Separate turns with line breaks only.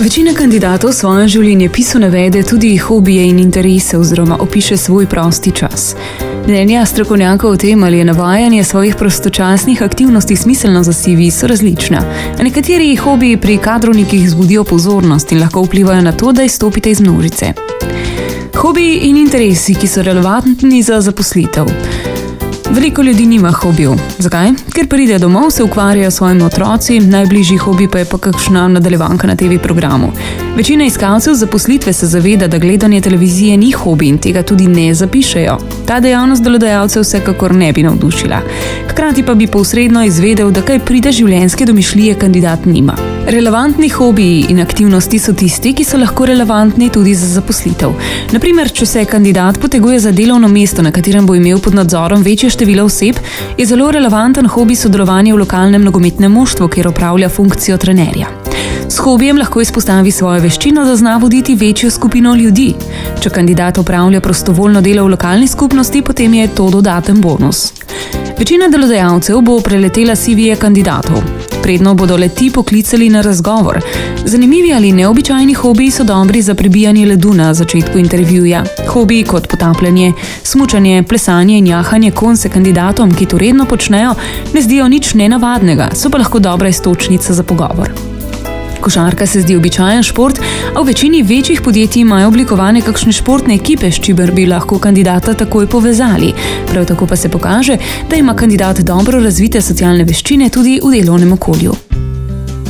Večina kandidatov v svojem življenjepisu navede tudi hobije in interese oziroma opiše svoj prosti čas. Mnenja strokovnjakov o tem, ali je navajanje svojih prostočasnih aktivnosti smiselno za CV, so različna. A nekateri hobiji pri kadrovnikih vzbudijo pozornost in lahko vplivajo na to, da izstopite iz množice. Hobiji in interesi, ki so relevantni za zaposlitev. Veliko ljudi nima hobijev. Zakaj? Ker pride domov, se ukvarjajo s svojimi otroci, najbližji hobi pa je pa kakšna nadaljevanka na TV programu. Večina iskalcev zaposlitve se zaveda, da gledanje televizije ni hobi in tega tudi ne zapišejo. Ta dejavnost delodajalcev vsekakor ne bi navdušila. Hkrati pa bi posredno izvedel, da kaj pride življenjske domišljije kandidat nima. Relevantni hobiji in aktivnosti so tisti, ki so lahko relevantni tudi za zaposlitev. Naprimer, če se kandidat poteguje za delovno mesto, na katerem bo imel pod nadzorom večje število oseb, je zelo relevanten hobi sodelovanje v lokalnem nogometnem moštvu, kjer opravlja funkcijo trenerja. S hobijem lahko izpostavi svojo veščino, da zna voditi večjo skupino ljudi. Če kandidat opravlja prostovoljno delo v lokalni skupnosti, potem je to dodaten bonus. Večina delodajalcev bo preletela CV-je kandidatov. Predno bodo le-ti poklicali na razgovor. Zanimivi ali neobičajni hobiji so dobri za prebijanje ledu na začetku intervjuja. Hobiji kot potapljanje, smučanje, plesanje in jahanje konj se kandidatom, ki to redno počnejo, ne zdijo nič nenavadnega, so pa lahko dobra iztočnica za pogovor. Košarka se zdi običajen šport, a v večini večjih podjetij imajo oblikovane kakšne športne ekipe, s čimer bi lahko kandidata takoj povezali. Prav tako pa se pokaže, da ima kandidat dobro razvite socialne veščine tudi v delovnem okolju.